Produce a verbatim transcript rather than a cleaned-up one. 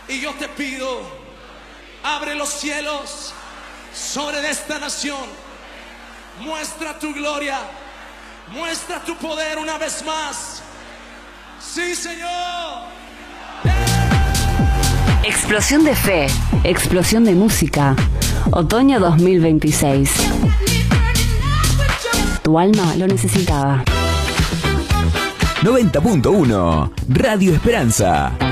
Y yo te pido, abre los cielos sobre esta nación. Muestra tu gloria, muestra tu poder una vez más. Sí, Señor. Explosión de fe, explosión de música. Otoño dos mil veintiséis. Tu alma lo necesitaba. noventa punto uno Radio Esperanza.